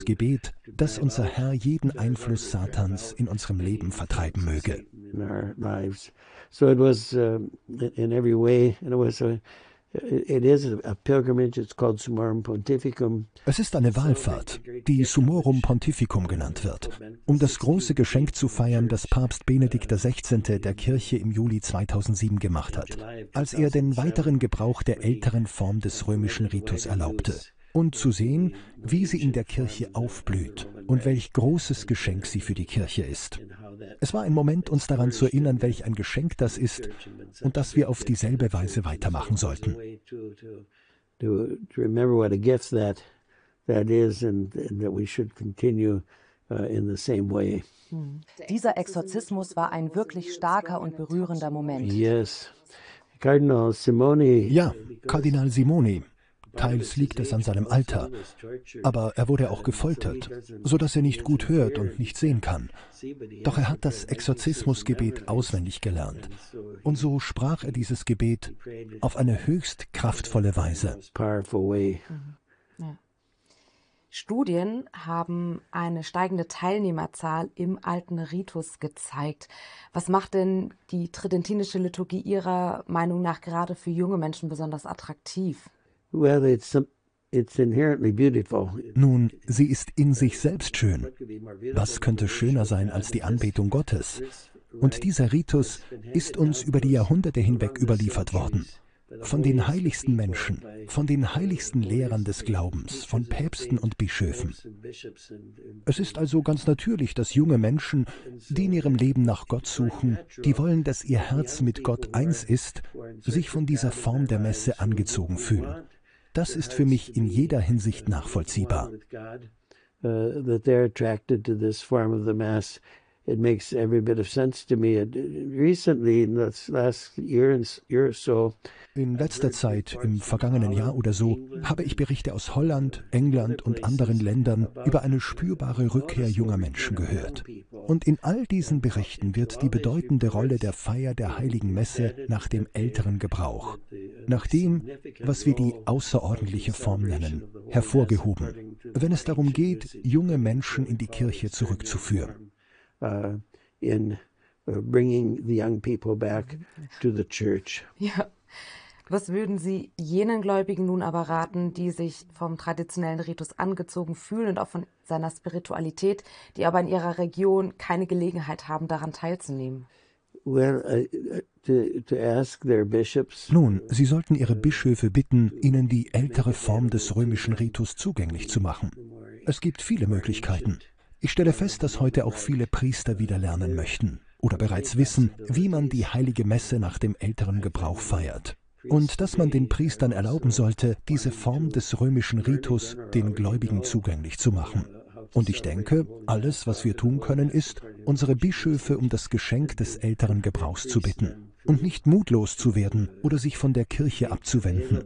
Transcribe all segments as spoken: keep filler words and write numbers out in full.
Gebet, dass unser Herr jeden Einfluss Satans in unserem Leben vertreiben möge. In our lives. So it was um, in every way, and it was a, it is a pilgrimage. It's called Summorum Pontificum. Es ist eine Wallfahrt, die Summorum Pontificum genannt wird, um das große Geschenk zu feiern, das Papst Benedikt der Sechzehnte der Kirche im Juli zweitausendsieben gemacht hat, als er den weiteren Gebrauch der älteren Form des römischen Ritus erlaubte. Und zu sehen, wie sie in der Kirche aufblüht und welch großes Geschenk sie für die Kirche ist. Es war ein Moment, uns daran zu erinnern, welch ein Geschenk das ist und dass wir auf dieselbe Weise weitermachen sollten. Dieser Exorzismus war ein wirklich starker und berührender Moment. Yes. Kardinal Simoni. Ja, Kardinal Simoni. Teils liegt es an seinem Alter, aber er wurde auch gefoltert, sodass er nicht gut hört und nicht sehen kann. Doch er hat das Exorzismusgebet auswendig gelernt. Und so sprach er dieses Gebet auf eine höchst kraftvolle Weise. Ja. Studien haben eine steigende Teilnehmerzahl im alten Ritus gezeigt. Was macht denn die tridentinische Liturgie Ihrer Meinung nach gerade für junge Menschen besonders attraktiv? Well, it's, it's inherently beautiful. Nun, sie ist in sich selbst schön. Was könnte schöner sein als die Anbetung Gottes? Und dieser Ritus ist uns über die Jahrhunderte hinweg überliefert worden. Von den heiligsten Menschen, von den heiligsten Lehrern des Glaubens, von Päpsten und Bischöfen. Es ist also ganz natürlich, dass junge Menschen, die in ihrem Leben nach Gott suchen, die wollen, dass ihr Herz mit Gott eins ist, sich von dieser Form der Messe angezogen fühlen. Das ist für mich in jeder Hinsicht nachvollziehbar. It makes every bit of sense to me. Recently, in the last year and year or so, in letzter Zeit, im vergangenen Jahr oder so, habe ich Berichte aus Holland, England und anderen Ländern über eine spürbare Rückkehr junger Menschen gehört. Und in all diesen Berichten wird die bedeutende Rolle der Feier der Heiligen Messe nach dem älteren Gebrauch, nach dem, was wir die außerordentliche Form nennen, hervorgehoben, wenn es darum geht, junge Menschen in die Kirche zurückzuführen. Uh, in uh, bringing the young people back to the church. Ja. Was würden Sie jenen Gläubigen nun aber raten, die sich vom traditionellen Ritus angezogen fühlen und auch von seiner Spiritualität, die aber in ihrer Region keine Gelegenheit haben, daran teilzunehmen? Well, uh, to, to ask their bishops. Nun, sie sollten ihre Bischöfe bitten, ihnen die ältere Form des römischen Ritus zugänglich zu machen. Es gibt viele Möglichkeiten. Ich stelle fest, dass heute auch viele Priester wieder lernen möchten oder bereits wissen, wie man die heilige Messe nach dem älteren Gebrauch feiert. Und dass man den Priestern erlauben sollte, diese Form des römischen Ritus den Gläubigen zugänglich zu machen. Und ich denke, alles, was wir tun können, ist, unsere Bischöfe um das Geschenk des älteren Gebrauchs zu bitten und nicht mutlos zu werden oder sich von der Kirche abzuwenden.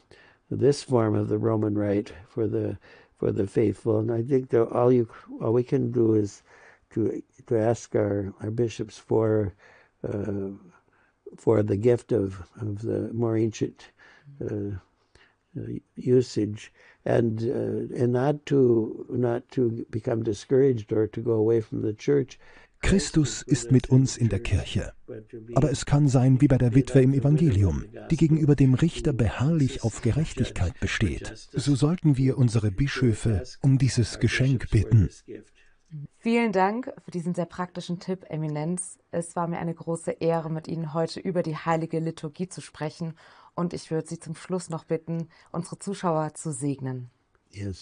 This form of the Roman rite for the for the faithful, and I think that all you all we can do is to to ask our, our bishops for uh, for the gift of of the more ancient uh, uh, usage, and uh, and not to not to become discouraged or to go away from the church. Christus ist mit uns in der Kirche. Aber es kann sein wie bei der Witwe im Evangelium, die gegenüber dem Richter beharrlich auf Gerechtigkeit besteht. So sollten wir unsere Bischöfe um dieses Geschenk bitten. Vielen Dank für diesen sehr praktischen Tipp, Eminenz. Es war mir eine große Ehre, mit Ihnen heute über die heilige Liturgie zu sprechen. Und ich würde Sie zum Schluss noch bitten, unsere Zuschauer zu segnen. Es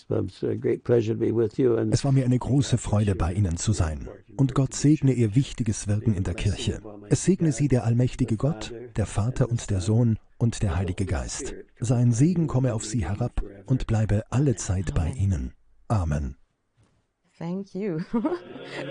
war mir eine große Freude, bei Ihnen zu sein. Und Gott segne Ihr wichtiges Wirken in der Kirche. Es segne Sie der allmächtige Gott, der Vater und der Sohn und der Heilige Geist. Sein Segen komme auf Sie herab und bleibe alle Zeit bei Ihnen. Amen. Thank you.